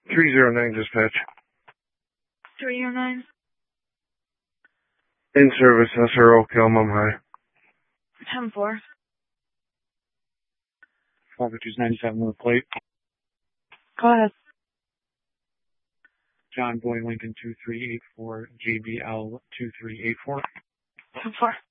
309 dispatch. 309. In service, SRO, Kelmum High. 10-4. Properties 97 with plate. Go ahead. John Boy Lincoln 2384, JBL 2384. 10-4.